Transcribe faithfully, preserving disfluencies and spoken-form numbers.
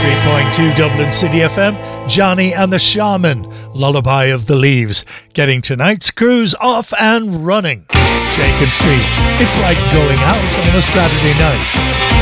ninety-three point two Dublin City F M, Johnny and the Shaman, Lullaby of the Leaves, getting tonight's cruise off and running. Shakin' Street, it's like going out on a Saturday night.